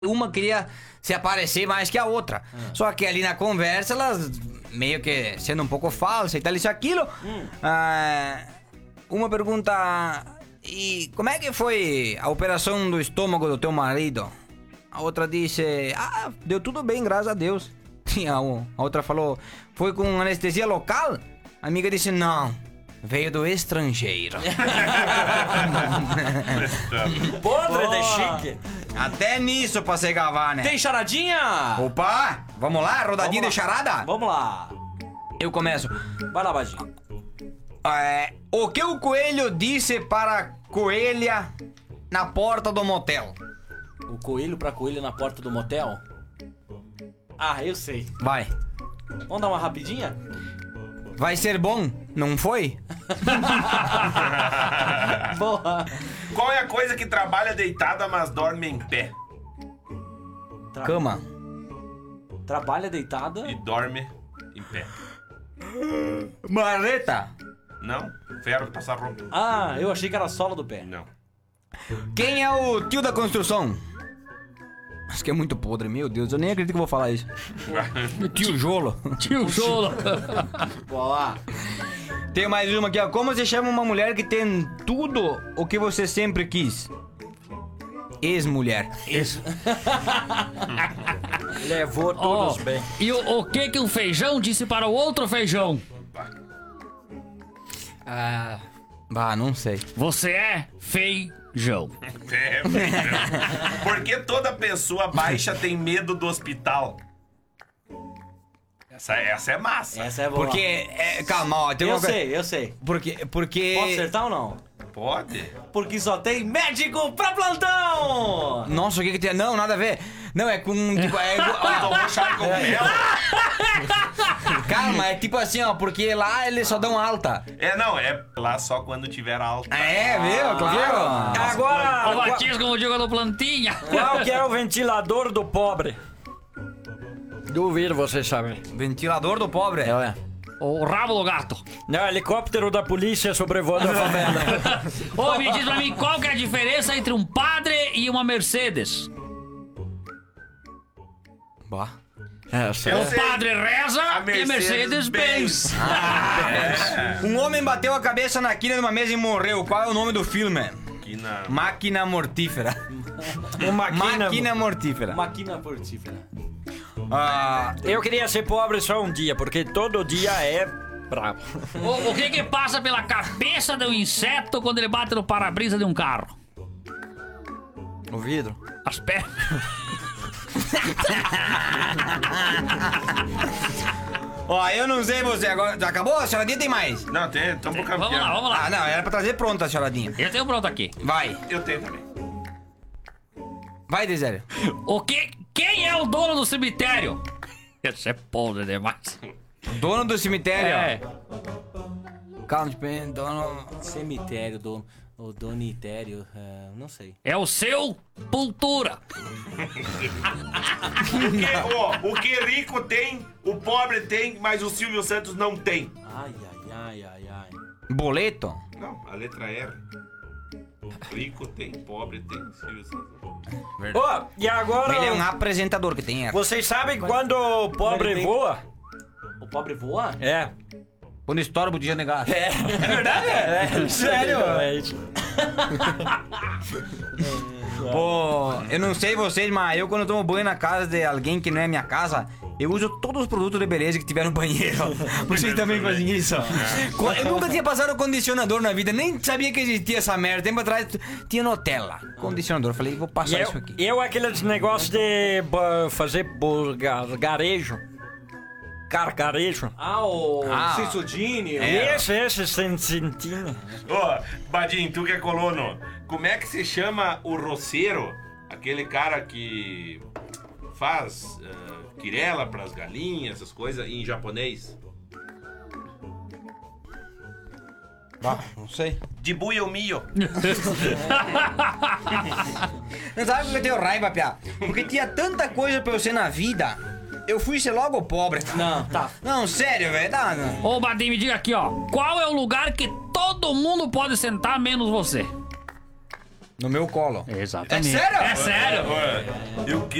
Uma queria se aparecer mais que a outra. Só que ali na conversa, elas meio que sendo um pouco falsa e tal, isso e aquilo. Uma pergunta: e como é que foi a operação do estômago do teu marido? A outra disse: deu tudo bem, graças a Deus. E a outra falou: foi com anestesia local? A amiga disse: não, veio do estrangeiro. Podre de chique. Até nisso pra se gavar, né? Tem charadinha? Opa, vamos lá, rodadinha de charada? Vamos lá. Eu começo. Vai lá, Badinho. O que o coelho disse para a coelha na porta do motel? O coelho pra coelho na porta do motel? Eu sei. Vai. Vamos dar uma rapidinha? Vai ser bom, não foi? Boa. Qual é a coisa que trabalha deitada, mas dorme em pé? Cama. Trabalha deitada. E dorme em pé. Marreta. Não? Ferro de passar roupa. Eu achei que era a sola do pé. Não. Quem é o tio da construção? Acho que é muito podre, meu Deus, eu nem acredito que eu vou falar isso. Tio Jolo. Tio Jolo. Boa. Tem mais uma aqui, ó. Como se chama uma mulher que tem tudo o que você sempre quis? Ex-mulher. Isso. Levou todos bem. E o que um feijão disse para o outro feijão? Não sei. Você é feijão. Por que toda pessoa baixa tem medo do hospital? Essa é massa. Essa é boa. Porque, calma, ó. Tem Eu uma coisa- sei, eu sei. Porque... Posso acertar ou não? Pode? Porque só tem médico pra plantão! Nossa, o que tem? Não, nada a ver. Não, é com... Tipo, Tomou chá com mel? calma, é tipo assim, ó. Porque lá eles só dão alta. Não, é lá só quando tiver alta. Viu? Claro. O Agora, batismo, como digo no plantinha. qual que é o ventilador do pobre? Duvido vocês sabem. Ventilador do pobre. O rabo do gato. Não, helicóptero da polícia sobrevoando a favela. Ô, me diz pra mim qual que é a diferença entre um padre e uma Mercedes? Bah. Eu O sei. padre reza A e a Mercedes Benz. Um homem bateu a cabeça na quina de uma mesa e morreu. Qual é o nome do filme? Aqui na... Máquina mortífera. Máquina mortífera. Máquina portífera. Eu queria ser pobre só um dia, porque todo dia é bravo. O que passa pela cabeça de um inseto quando ele bate no para-brisa de um carro? O vidro. As pernas. Eu não sei você agora. Já acabou? A charadinha tem mais? Não, tem, tamo campeão. Vamos lá. Não, era pra trazer pronta a charadinha. Eu tenho pronto aqui. Vai. Eu tenho também. Vai, Desério. Quem é o dono do cemitério? Isso é podre demais. Dono do cemitério. Calma, tipo, dono... Cemitério, o donitério, não sei. É o seu Pultura. O que rico tem, o pobre tem, mas o Silvio Santos não tem. Ai. Boleto. Não, a letra R. Rico tem, pobre tem, Silvio Santos não tem. Ó, e agora... Ele é um apresentador que tem... Vocês sabem quando o pobre Ele tem- voa? O pobre voa? É. Quando estoura o botijão de gás. É verdade? Sério? É isso. Pô, eu não sei vocês, mas eu quando tomo banho na casa de alguém que não é minha casa, eu uso todos os produtos de beleza que tiver no banheiro. Vocês também fazem isso? Eu nunca tinha passado condicionador na vida, nem sabia que existia essa merda. Tempo atrás tinha Nutella, condicionador. Falei, vou passar isso aqui. Eu aqueles negócios de fazer garejo. Carcarejo. O Cissudini. Esse Sensintino. Badinho, tu que é colono, como é que se chama o roceiro? Aquele cara que faz quirela pras galinhas, essas coisas, em japonês? Não sei. Dibuya o mio. Não sabe porque eu tenho raiva, piá? Porque tinha tanta coisa pra eu ser na vida. Eu fui ser logo pobre. Não, tá. Não, sério, velho. Ô, Badinho, me diga aqui, ó. Qual é o lugar que todo mundo pode sentar, menos você? No meu colo. Exatamente. É sério? É sério. Eu